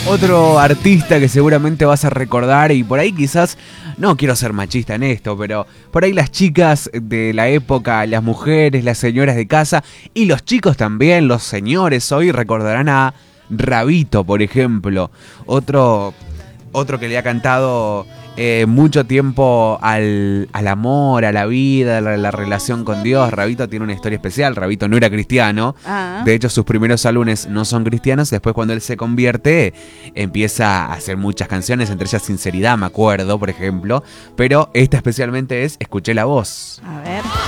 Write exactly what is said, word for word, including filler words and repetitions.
Otro artista que seguramente vas a recordar y por ahí quizás, no quiero ser machista en esto, pero por ahí las chicas de la época, las mujeres, las señoras de casa y los chicos también, los señores hoy recordarán a Rabito, por ejemplo. Otro, otro que le ha cantado eh, mucho tiempo al, al amor, a la vida, a la, la relación con Dios. Rabito tiene una historia especial. Rabito no era cristiano. Ah. De hecho, sus primeros álbumes no son cristianos. Después, cuando él se convierte, empieza a hacer muchas canciones, entre ellas Sinceridad, me acuerdo, por ejemplo. Pero esta especialmente es Escuché la voz. A ver.